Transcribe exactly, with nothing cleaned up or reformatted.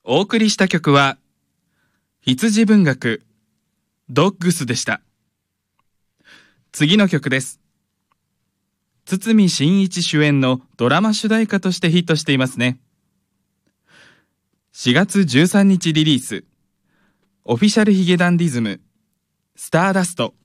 お送りした曲は羊文学ドッグスでした。次の曲です。堤真一主演のドラマ主題歌としてヒットしていますね。しがつじゅうさんにちリリース、オフィシャルヒゲダンディズムスターダスト。